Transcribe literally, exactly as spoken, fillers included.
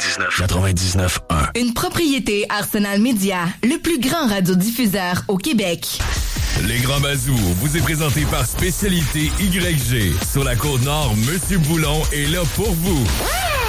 quatre-vingt-dix-neuf quatre-vingt-dix-neuf un. Une propriété Arsenal Média, le plus grand radiodiffuseur au Québec. Les Grands Mazous vous est présenté par Spécialité Y G. Sur la Côte-Nord, Monsieur Boulon est là pour vous.